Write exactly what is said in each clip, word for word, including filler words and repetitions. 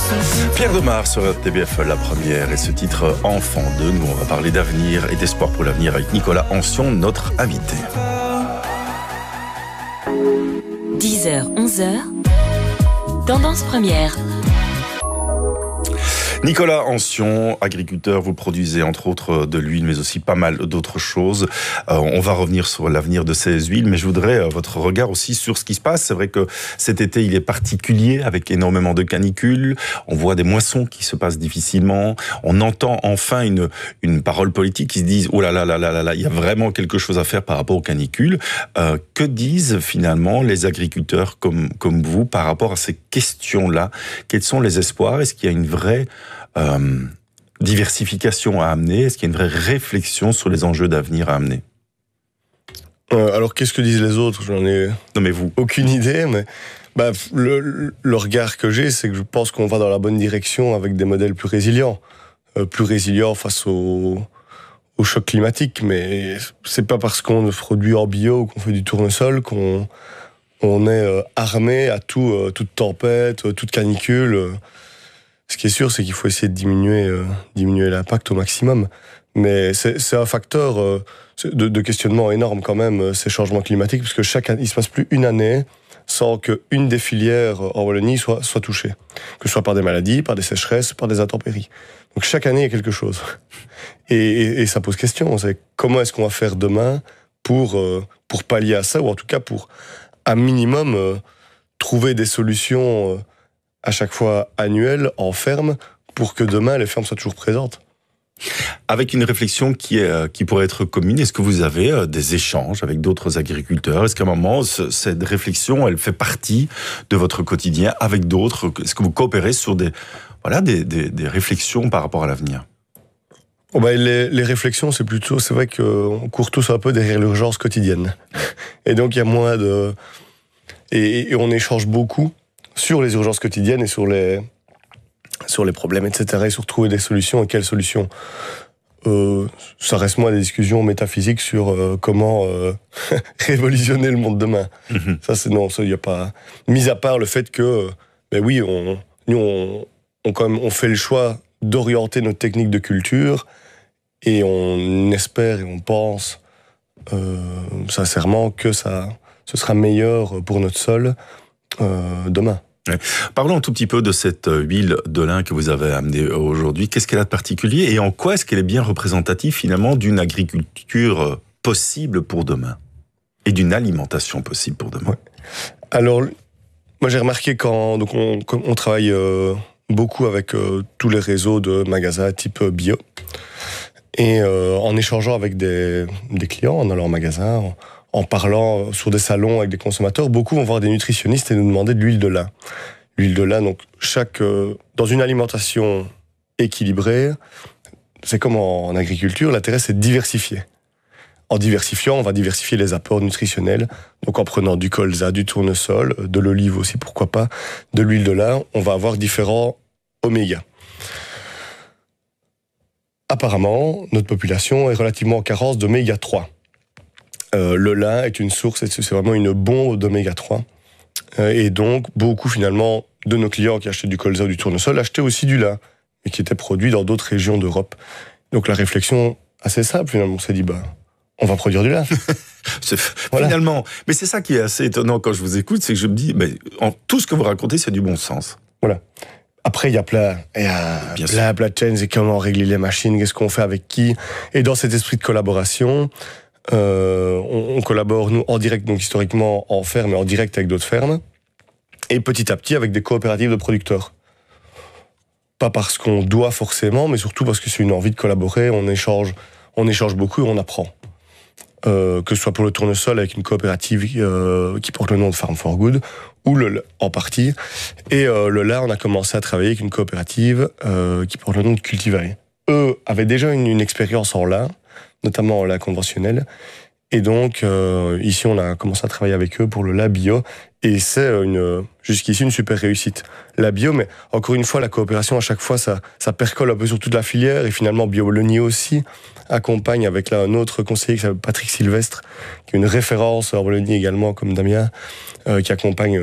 Pierre Demar sur T B F La Première et ce titre Enfant de nous. On va parler d'avenir et d'espoir pour l'avenir avec Nicolas Ancion, notre invité. dix heures, onze heures, Tendance Première. Nicolas Ancion, agriculteur, vous produisez entre autres de l'huile, mais aussi pas mal d'autres choses. Euh, on va revenir sur l'avenir de ces huiles, mais je voudrais euh, votre regard aussi sur ce qui se passe. C'est vrai que cet été, il est particulier avec énormément de canicules. On voit des moissons qui se passent difficilement. On entend enfin une une parole politique qui se dit oh là là là là là là, il y a vraiment quelque chose à faire par rapport aux canicules. Euh, que disent finalement les agriculteurs comme comme vous par rapport à ces questions-là? Quels sont les espoirs? Est-ce qu'il y a une vraie Euh, diversification à amener? Est-ce qu'il y a une vraie réflexion sur les enjeux d'avenir à amener? euh, Alors, qu'est-ce que disent les autres? J'en ai non, mais vous. aucune idée, mais bah, le, le regard que j'ai, c'est que je pense qu'on va dans la bonne direction avec des modèles plus résilients. Euh, plus résilients face au, au choc climatique, mais c'est pas parce qu'on produit en bio ou qu'on fait du tournesol qu'on on est euh, armé à tout, euh, toute tempête, euh, toute canicule. Euh, Ce qui est sûr, c'est qu'il faut essayer de diminuer, euh, diminuer l'impact au maximum. Mais c'est, c'est un facteur euh, de, de questionnement énorme quand même, euh, ces changements climatiques, parce que chaque année, il se passe plus une année sans qu'une des filières en Wallonie soit, soit touchée. Que ce soit par des maladies, par des sécheresses, par des intempéries. Donc chaque année, il y a quelque chose. Et, et, et ça pose question. C'est comment est-ce qu'on va faire demain pour, euh, pour pallier à ça, ou en tout cas pour, à minimum, euh, trouver des solutions euh, à chaque fois annuelles en ferme pour que demain les fermes soient toujours présentes. Avec une réflexion qui est qui pourrait être commune, est-ce que vous avez des échanges avec d'autres agriculteurs? Est-ce qu'à un moment cette réflexion, elle fait partie de votre quotidien avec d'autres? Est-ce que vous coopérez sur des voilà des des, des réflexions par rapport à l'avenir? Oh ben les, les réflexions, c'est plutôt, c'est vrai qu'on court tous un peu derrière l'urgence quotidienne, et donc il y a moins de et, et on échange beaucoup sur les urgences quotidiennes et sur les, sur les problèmes, et cetera, et sur trouver des solutions, et quelles solutions. Euh, ça reste moins des discussions métaphysiques sur euh, comment euh, révolutionner le monde demain. Mm-hmm. Ça, c'est non, ça, il n'y a pas... Mis à part le fait que, ben oui, on, nous, on, on, quand même, on fait le choix d'orienter notre technique de culture, et on espère et on pense euh, sincèrement que ça, ce sera meilleur pour notre sol euh, demain. Ouais. Parlons un tout petit peu de cette huile de lin que vous avez amenée aujourd'hui. Qu'est-ce qu'elle a de particulier et en quoi est-ce qu'elle est bien représentative finalement d'une agriculture possible pour demain et d'une alimentation possible pour demain? Ouais. Alors, moi j'ai remarqué quand donc on, on travaille euh, beaucoup avec euh, tous les réseaux de magasins type bio et euh, en échangeant avec des, des clients, en allant en magasin, en, en parlant sur des salons avec des consommateurs, beaucoup vont voir des nutritionnistes et nous demander de l'huile de lin. L'huile de lin, donc chaque euh, dans une alimentation équilibrée, c'est comme en, en agriculture, l'intérêt c'est de diversifier. En diversifiant, on va diversifier les apports nutritionnels, donc en prenant du colza, du tournesol, de l'olive aussi, pourquoi pas, de l'huile de lin, on va avoir différents oméga. Apparemment, notre population est relativement en carence d'oméga trois. Euh, le lin est une source, c'est vraiment une bombe d'oméga trois. Euh, et donc, beaucoup finalement de nos clients qui achetaient du colza ou du tournesol achetaient aussi du lin, et qui était produit dans d'autres régions d'Europe. Donc la réflexion assez simple finalement, on s'est dit, bah, on va produire du lin. Voilà. Finalement, mais c'est ça qui est assez étonnant quand je vous écoute, c'est que je me dis, mais en, tout ce que vous racontez, c'est du bon sens. Voilà. Après, il y a plein, il y a Bien plein, sûr. plein de chaînes, et comment régler les machines, qu'est-ce qu'on fait avec qui. Et dans cet esprit de collaboration, euh, on, on collabore, nous, en direct, donc historiquement en ferme et en direct avec d'autres fermes, et petit à petit avec des coopératives de producteurs. Pas parce qu'on doit forcément, mais surtout parce que c'est une envie de collaborer, on échange, on échange beaucoup et on apprend. Euh, que ce soit pour le tournesol avec une coopérative euh, qui porte le nom de Farm for Good, ou le en partie. Et euh, le lin, on a commencé à travailler avec une coopérative euh, qui porte le nom de Cultivae. Eux avaient déjà une, une expérience en lin, notamment en lin conventionnel. Et donc, euh, ici, on a commencé à travailler avec eux pour le lin bio. Et c'est une, jusqu'ici une super réussite. La bio, mais encore une fois, la coopération, à chaque fois, ça, ça percole un peu sur toute la filière. Et finalement, Bio-Wallonie aussi accompagne avec là un autre conseiller qui s'appelle Patrick Sylvestre, qui est une référence en Wallonie également, comme Damien, euh, qui accompagne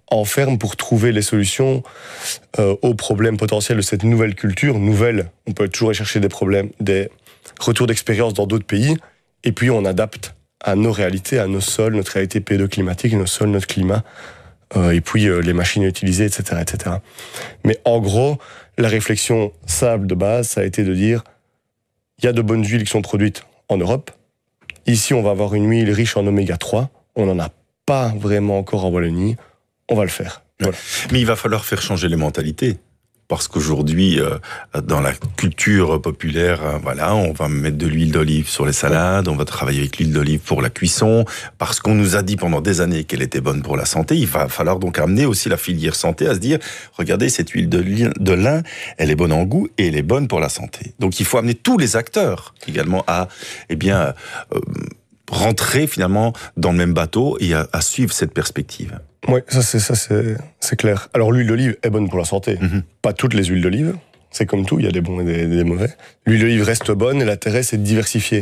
en ferme pour trouver les solutions euh, aux problèmes potentiels de cette nouvelle culture. Nouvelle, on peut toujours aller chercher des problèmes, des retours d'expérience dans d'autres pays, et puis on adapte à nos réalités, à nos sols, notre réalité pédoclimatique, nos sols, notre climat, euh, et puis euh, les machines utilisées, et cetera, et cetera. Mais en gros, la réflexion simple de base, ça a été de dire, il y a de bonnes huiles qui sont produites en Europe. Ici, on va avoir une huile riche en oméga trois. On n'en a pas vraiment encore en Wallonie. On va le faire. Voilà. Mais il va falloir faire changer les mentalités. Parce qu'aujourd'hui, euh, dans la culture populaire, euh, voilà, on va mettre de l'huile d'olive sur les salades, on va travailler avec l'huile d'olive pour la cuisson, parce qu'on nous a dit pendant des années qu'elle était bonne pour la santé. Il va falloir donc amener aussi la filière santé à se dire, regardez, cette huile de, li- de lin, elle est bonne en goût et elle est bonne pour la santé. Donc il faut amener tous les acteurs également à, eh bien, euh, rentrer finalement dans le même bateau et à, à suivre cette perspective. Oui, ça c'est ça c'est c'est clair. Alors l'huile d'olive est bonne pour la santé. Mm-hmm. Pas toutes les huiles d'olive. C'est comme tout, il y a des bons et des, des mauvais. L'huile d'olive reste bonne et l'intérêt c'est de diversifier.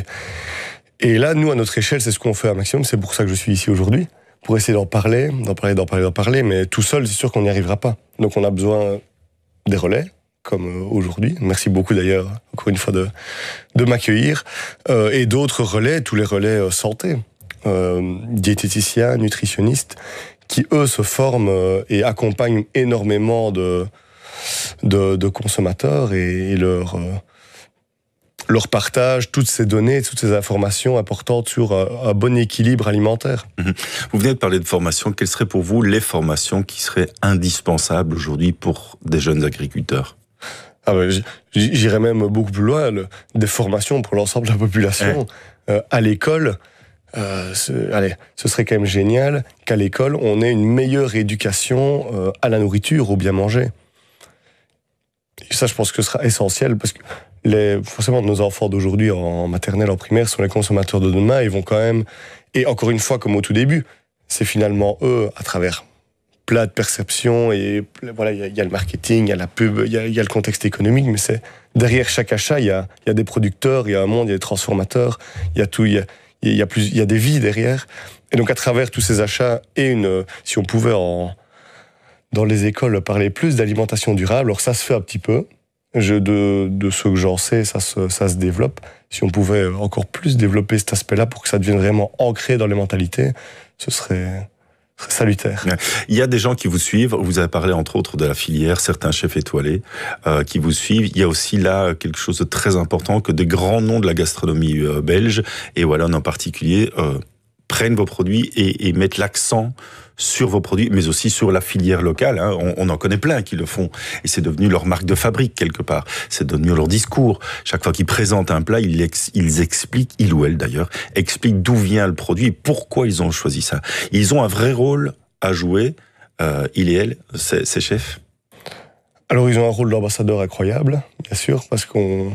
Et là, nous à notre échelle, c'est ce qu'on fait un maximum. C'est pour ça que je suis ici aujourd'hui, pour essayer d'en parler, d'en parler, d'en parler, d'en parler. Mais tout seul, c'est sûr qu'on n'y arrivera pas. Donc on a besoin des relais, comme aujourd'hui. Merci beaucoup d'ailleurs, encore une fois, de de m'accueillir. Euh, et d'autres relais, tous les relais euh, santé, euh, diététiciens, nutritionnistes, qui, eux, se forment et accompagnent énormément de, de, de consommateurs et, et leur, euh, leur partagent toutes ces données, toutes ces informations importantes sur un, un bon équilibre alimentaire. Mmh. Vous venez de parler de formation. Quelles seraient pour vous les formations qui seraient indispensables aujourd'hui pour des jeunes agriculteurs ? Ah ben, j'irais même beaucoup plus loin, le, des formations pour l'ensemble de la population. Ouais. Euh, à l'école... Euh, ce, allez, ce serait quand même génial qu'à l'école, on ait une meilleure éducation euh, à la nourriture, au bien manger. Et ça, je pense que ce sera essentiel, parce que les, forcément, nos enfants d'aujourd'hui, en maternelle, en primaire, sont les consommateurs de demain. Ils vont quand même... Et encore une fois, comme au tout début, c'est finalement eux, à travers plein de perceptions, et voilà, il y, y a le marketing, il y a la pub, il y a, y a le contexte économique, mais c'est derrière chaque achat, il y a, y a des producteurs, il y a un monde, il y a des transformateurs, il y a tout... Y a, Il y a plus, il y a des vies derrière. Et donc, à travers tous ces achats et une, si on pouvait en, dans les écoles parler plus d'alimentation durable, alors ça se fait un petit peu. Je, de, de ce que j'en sais, ça se, ça se développe. Si on pouvait encore plus développer cet aspect-là pour que ça devienne vraiment ancré dans les mentalités, ce serait, ce serait salutaire. Il y a des gens qui vous suivent. Vous avez parlé entre autres de la filière, certains chefs étoilés euh, qui vous suivent. Il y a aussi là quelque chose de très important, que des grands noms de la gastronomie euh, belge, et Wallonne en particulier, euh, prennent vos produits et, et mettent l'accent sur vos produits, mais aussi sur la filière locale. Hein. On, on en connaît plein qui le font. Et c'est devenu leur marque de fabrique, quelque part. C'est devenu leur discours. Chaque fois qu'ils présentent un plat, ils, ex, ils expliquent, ils ou elles d'ailleurs, expliquent d'où vient le produit et pourquoi ils ont choisi ça. Ils ont un vrai rôle à jouer, euh, il et elle, ces, ces chefs. Alors, ils ont un rôle d'ambassadeur incroyable, bien sûr, parce qu'on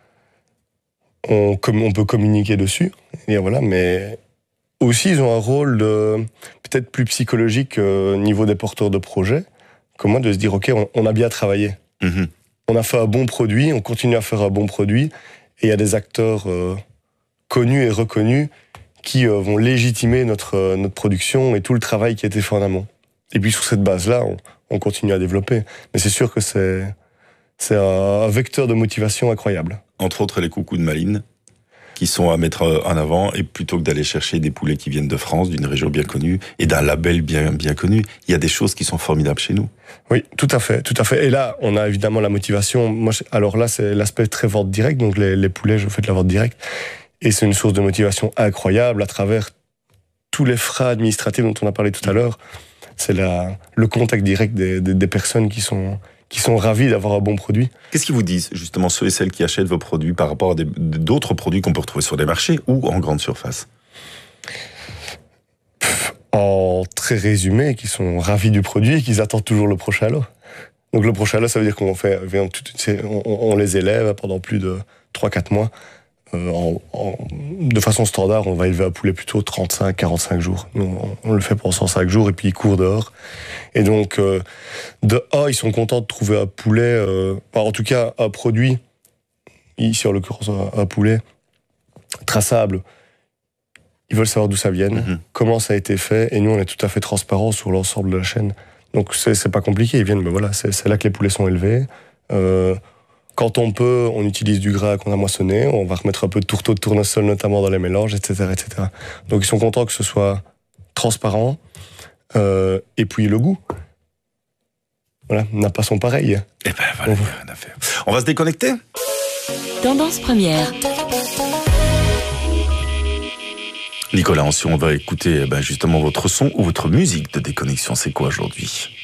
on, on peut communiquer dessus. Et voilà, mais... Aussi, ils ont un rôle de, peut-être plus psychologique au niveau des porteurs de projets, comme moi, de se dire, OK, on, on a bien travaillé. Mm-hmm. On a fait un bon produit, on continue à faire un bon produit, et il y a des acteurs euh, connus et reconnus qui euh, vont légitimer notre, euh, notre production et tout le travail qui a été fait en amont. Et puis, sur cette base-là, on, on continue à développer. Mais c'est sûr que c'est, c'est un, un vecteur de motivation incroyable. Entre autres, les coucous de Malines, qui sont à mettre en avant, et plutôt que d'aller chercher des poulets qui viennent de France, d'une région bien connue, et d'un label bien, bien connu, il y a des choses qui sont formidables chez nous. Oui, tout à fait, tout à fait. Et là, on a évidemment la motivation. Moi, alors là, c'est l'aspect très vente directe, donc les, les poulets, je fais de la vente directe, et c'est une source de motivation incroyable à travers tous les frais administratifs dont on a parlé tout à l'heure. C'est la, le contact direct des, des, des personnes qui sont... qui sont ravis d'avoir un bon produit. Qu'est-ce qu'ils vous disent, justement, ceux et celles qui achètent vos produits par rapport à des, d'autres produits qu'on peut retrouver sur des marchés ou en grande surface ? En très résumé, qu'ils sont ravis du produit et qu'ils attendent toujours le prochain lot. Donc le prochain lot, ça veut dire qu'on fait, on, on les élève pendant plus de trois à quatre mois. Euh, en, en, de façon standard, on va élever un poulet plutôt trente-cinq à quarante-cinq jours. Nous, on, on le fait pour cent cinq jours et puis il court dehors. Et donc, euh, de A, ils sont contents de trouver un poulet, euh, en tout cas un produit, ici en l'occurrence un, un poulet, traçable. Ils veulent savoir d'où ça vient, mm-hmm. comment ça a été fait, et nous on est tout à fait transparent sur l'ensemble de la chaîne. Donc c'est, c'est pas compliqué, ils viennent, ben voilà, c'est, c'est là que les poulets sont élevés. Euh, quand on peut, on utilise du gras qu'on a moissonné, on va remettre un peu de tourteau de tournesol notamment dans les mélanges, et cetera, et cetera. Donc ils sont contents que ce soit transparent, euh, et puis le goût. Voilà, n'a pas son pareil. Eh ben voilà, il n'y a rien à faire. On va se déconnecter ? Tendance première. Nicolas Ancion, on va écouter ben, justement votre son ou votre musique de déconnexion. C'est quoi aujourd'hui ?